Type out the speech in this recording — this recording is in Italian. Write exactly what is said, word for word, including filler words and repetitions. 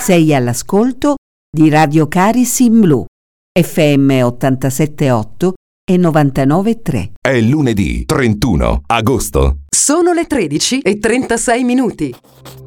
Sei all'ascolto di Radio Caris in Blu, F M ottantasette virgola otto e novantanove virgola tre. È lunedì trentuno agosto. Sono le tredici e trentasei minuti.